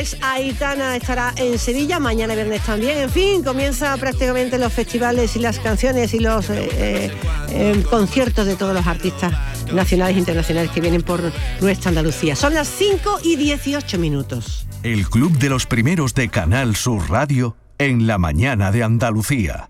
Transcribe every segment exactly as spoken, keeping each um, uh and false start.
jueves Aitana estará en Sevilla, mañana viernes también. En fin, comienza prácticamente los festivales y las canciones y los eh, eh, eh, conciertos de todos los artistas nacionales e internacionales que vienen por nuestra Andalucía. Son las cinco y dieciocho minutos. El Club de los Primeros de Canal Sur Radio en la mañana de Andalucía.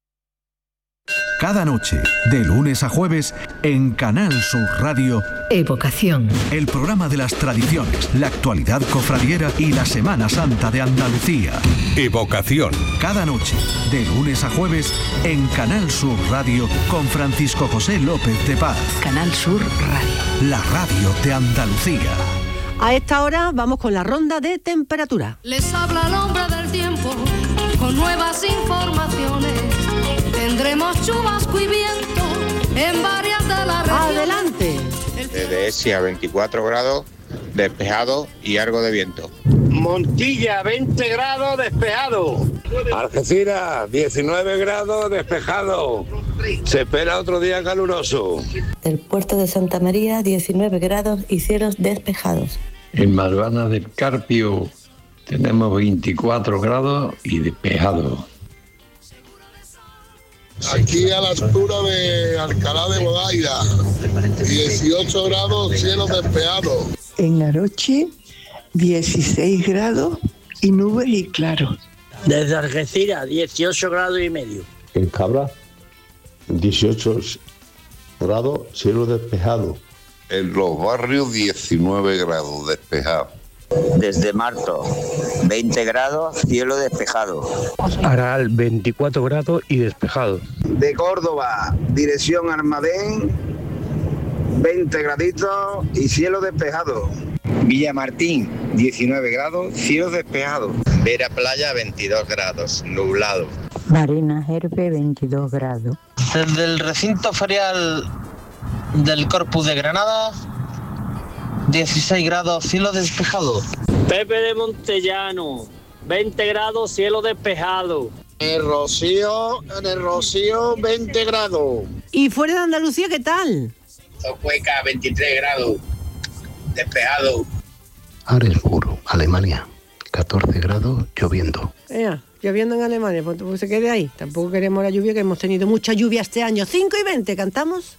Cada noche, de lunes a jueves, en Canal Sur Radio, Evocación. El programa de las tradiciones, la actualidad cofradiera y la Semana Santa de Andalucía. Evocación. Cada noche, de lunes a jueves, en Canal Sur Radio, con Francisco José López de Paz. Canal Sur Radio. La radio de Andalucía. A esta hora vamos con la ronda de temperatura. Les habla el hombre del tiempo con nuevas informaciones. Tendremos chubasco y viento en varias de las regiones. ¡Adelante! Desde Esia, veinticuatro grados, despejado y algo de viento. Montilla, veinte grados, despejado. Algeciras, diecinueve grados, despejado. Se espera otro día caluroso. El puerto de Santa María, diecinueve grados y cielos despejados. En Malvana del Carpio tenemos veinticuatro grados y despejado. Aquí a la altura de Alcalá de Guadaira, dieciocho grados, cielo despejado. En Aroche, dieciséis grados y nubes y claros. Desde Algeciras, dieciocho grados y medio. En Cabra, dieciocho grados, cielo despejado. En los barrios, diecinueve grados, despejado. Desde Marto, veinte grados, cielo despejado. Aral, veinticuatro grados y despejado. De Córdoba, dirección Almadén, veinte graditos y cielo despejado. Villamartín, diecinueve grados, cielo despejado. Vera Playa, veintidós grados, nublado. Marina Herbe, veintidós grados. Desde el recinto ferial del Corpus de Granada, dieciséis grados, cielo despejado. Pepe de Montellano, veinte grados, cielo despejado. En el Rocío, en el Rocío, veinte grados. ¿Y fuera de Andalucía qué tal? Zocueca, veintitrés grados, despejado. Aresburg, Alemania, catorce grados, lloviendo. Eh, lloviendo en Alemania, pues, pues se quede ahí. Tampoco queremos la lluvia, que hemos tenido mucha lluvia este año. cinco y veinte, ¿cantamos?